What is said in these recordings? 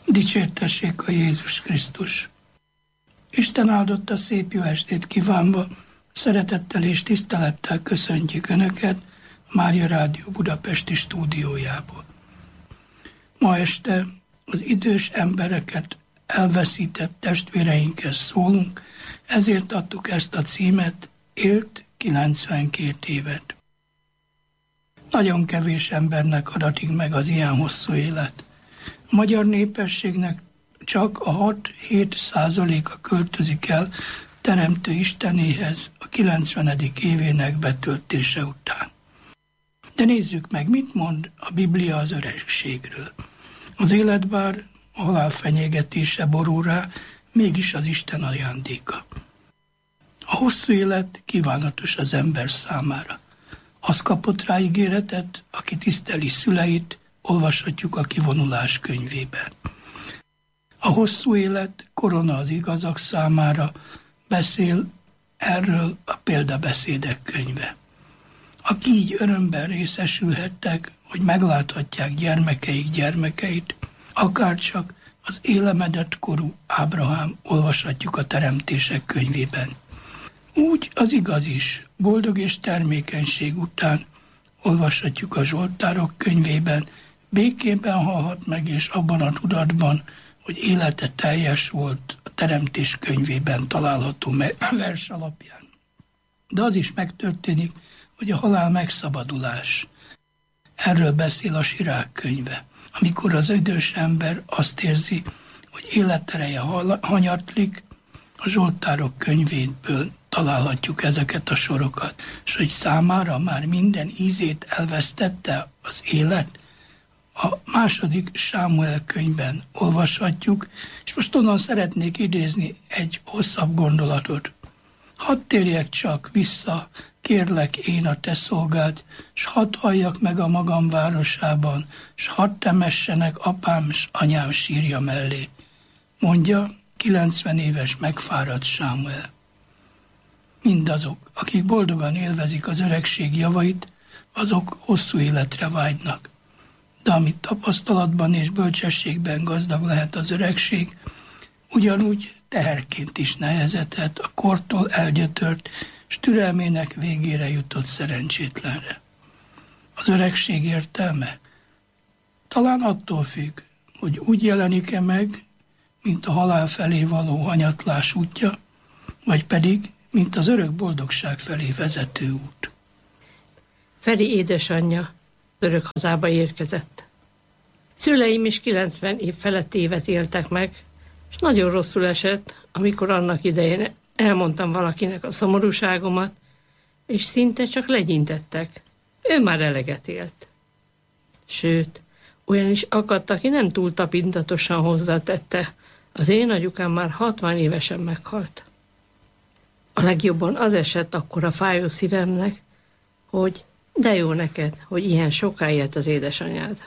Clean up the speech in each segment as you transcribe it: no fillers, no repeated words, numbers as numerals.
Dicsértessék a Jézus Krisztus! Isten áldotta szép jó estét kívánva, szeretettel és tisztelettel köszöntjük Önöket Mária Rádió budapesti stúdiójából. Ma este az idős embereket elveszített testvéreinkhez szólunk, ezért adtuk ezt a címet, élt 92 évet. Nagyon kevés embernek adatik meg az ilyen hosszú élet. A magyar népességnek csak a 6-7% költözik el Teremtő Istenéhez a 90. évének betöltése után. De nézzük meg, mit mond a Biblia az öregségről. Az élet bár a halál fenyegetése borul rá, mégis az Isten ajándéka. A hosszú élet kívánatos az ember számára. Az kapott rá ígéretet, aki tiszteli szüleit, olvashatjuk a Kivonulás könyvében. A hosszú élet korona az igazak számára, beszél erről a Példabeszédek könyve. Akik így örömben részesülhettek, hogy megláthatják gyermekeik gyermekeit, akárcsak az élemedett korú Ábrahám, olvashatjuk a Teremtések könyvében. Úgy az igaz is, boldog és termékenység után, olvashatjuk a Zsoltárok könyvében, békében halhat meg, és abban a tudatban, hogy élete teljes volt, a Teremtés könyvében található vers alapján. De az is megtörténik, hogy a halál megszabadulás. Erről beszél a Sirák könyve, amikor az idős ember azt érzi, hogy életereje hanyatlik, a Zsoltárok könyvéből találhatjuk ezeket a sorokat, és hogy számára már minden ízét elvesztette az élet, a második Sámuel könyvben olvashatjuk, és most onnan szeretnék idézni egy hosszabb gondolatot. Hadd térjek csak vissza, kérlek én a te szolgád, s hadd halljak meg a magam városában, s hadd temessenek apám s anyám sírja mellé, mondja 90 éves megfáradt Sámuel. Mindazok, akik boldogan élvezik az öregség javait, azok hosszú életre vágynak. De amit tapasztalatban és bölcsességben gazdag lehet az öregség, ugyanúgy teherként is nehezedhet a kortól elgyötört, s türelmének végére jutott szerencsétlenre. Az öregség értelme talán attól függ, hogy úgy jelenik-e meg, mint a halál felé való hanyatlás útja, vagy pedig, mint az örök boldogság felé vezető út. Feri édesanyja örök hazába érkezett. Szüleim is 90 év felett évet éltek meg, és nagyon rosszul esett, amikor annak idején elmondtam valakinek a szomorúságomat, és szinte csak legyintettek. Ő már eleget élt. Sőt, olyan is akadt, aki nem túl tapintatosan hozzátette, az én anyukám már 60 évesen meghalt. A legjobban az esett akkor a fájó szívemnek, hogy de jó neked, hogy ilyen soká élt az édesanyád.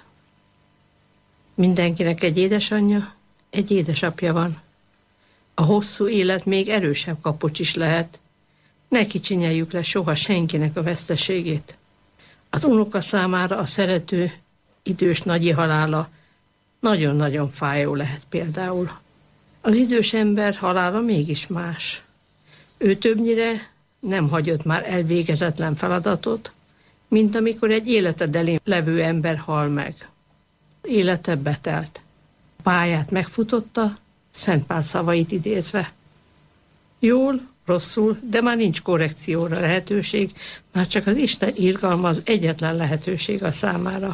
Mindenkinek egy édesanyja, egy édesapja van. A hosszú élet még erősebb kapocs is lehet. Ne kicsinyeljük le soha senkinek a veszteségét. Az unoka számára a szerető, idős nagyi halála nagyon-nagyon fájó lehet például. Az idős ember halála mégis más. Ő többnyire nem hagyott már elvégezetlen feladatot, mint amikor egy életed elén levő ember hal meg. Élete betelt. A pályát megfutotta, Szent Pál szavait idézve. Jól, rosszul, de már nincs korrekcióra lehetőség, már csak az Isten irgalma az egyetlen lehetőség a számára.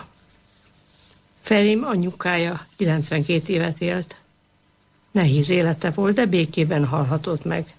Ferim anyukája 92 évet élt. Nehéz élete volt, de békében halhatott meg.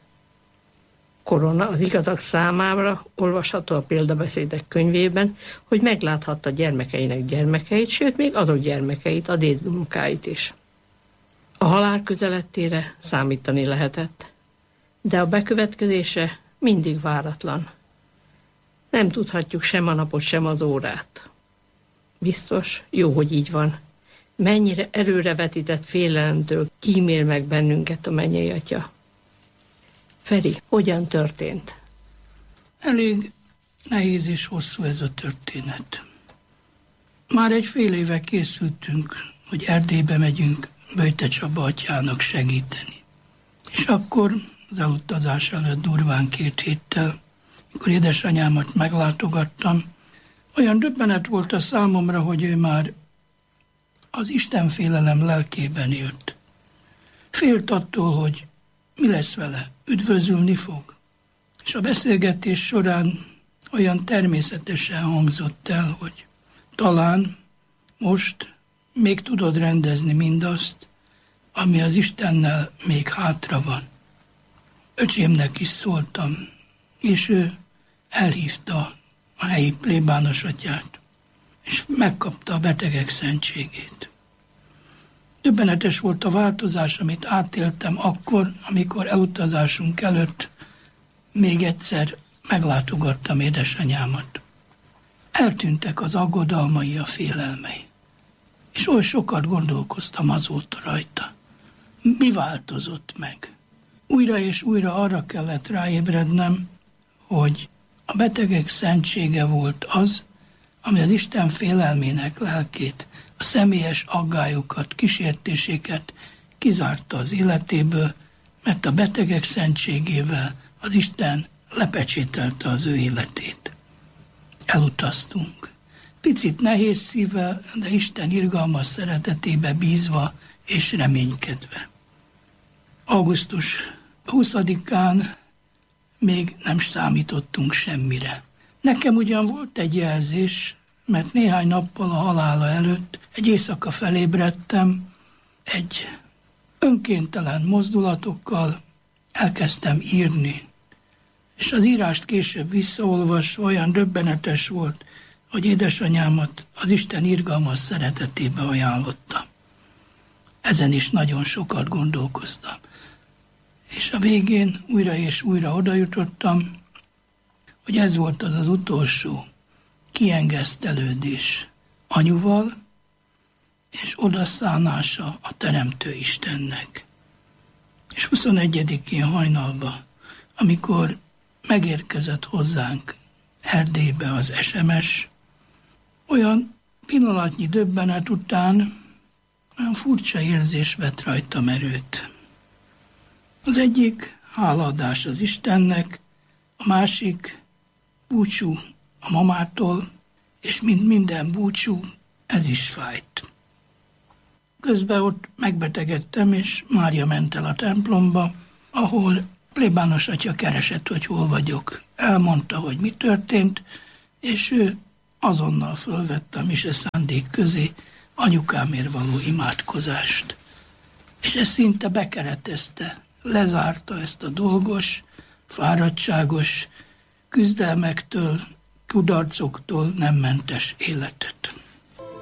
Korona az igazak számára olvasható a Példabeszédek könyvében, hogy megláthatta gyermekeinek gyermekeit, sőt még azok gyermekeit, a dédunokáit is. A halál közelettére számítani lehetett, de a bekövetkezése mindig váratlan. Nem tudhatjuk sem a napot, sem az órát. Biztos, jó, hogy így van. Mennyire előrevetített félelemtől kímél meg bennünket a mennyei Atya. Feri, hogyan történt? Elég nehéz és hosszú ez a történet. Már egy fél éve készültünk, hogy Erdélybe megyünk Böjte Csaba atyának segíteni. És akkor az elutazás előtt durván 2 héttel, mikor édesanyámat meglátogattam, olyan döbbenet volt a számomra, hogy ő már az istenfélelem lelkében élt. Félt attól, hogy mi lesz vele, üdvözülni fog. És a beszélgetés során olyan természetesen hangzott el, hogy talán most még tudod rendezni mindazt, ami az Istennel még hátra van. Öcsémnek is szóltam, és ő elhívta a helyi plébános atyát, és megkapta a betegek szentségét. Döbbenetes volt a változás, amit átéltem akkor, amikor elutazásunk előtt még egyszer meglátogattam édesanyámat. Eltűntek az aggodalmai, a félelmei, és oly sokat gondolkoztam azóta rajta. Mi változott meg? Újra és újra arra kellett ráébrednem, hogy a betegek szentsége volt az, ami az Isten félelmének lelkét, a személyes aggályokat, kísértéséket kizárta az életéből, mert a betegek szentségével az Isten lepecsételte az ő életét. Elutaztunk. Picit nehéz szívvel, de Isten irgalmas szeretetébe bízva és reménykedve. Augusztus 20-án még nem számítottunk semmire. Nekem ugyan volt egy jelzés, mert néhány nappal a halála előtt egy éjszaka felébredtem, egy önkéntelen mozdulatokkal elkezdtem írni. És az írást később visszaolvasva olyan döbbenetes volt, hogy édesanyámat az Isten irgalmas szeretetébe ajánlotta. Ezen is nagyon sokat gondolkoztam. És a végén újra és újra oda jutottam, hogy ez volt az utolsó kiengesztelődés anyuval, és odaszánása a Teremtő Istennek. És 21-én hajnalban, amikor megérkezett hozzánk Erdélybe az SMS, olyan pillanatnyi döbbenet után olyan furcsa érzés vett rajtam erőt. Az egyik hálaadás az Istennek, a másik búcsú a mamától, és mint minden búcsú, ez is fájt. Közben ott megbetegedtem, és Mária ment el a templomba, ahol plébános atya keresett, hogy hol vagyok. Elmondta, hogy mi történt, és ő azonnal fölvette a mise szándék közé anyukámért való imádkozást. És ez szinte bekeretezte, lezárta ezt a dolgos, fáradtságos, küzdelmektől, kudarcoktól nem mentes életet.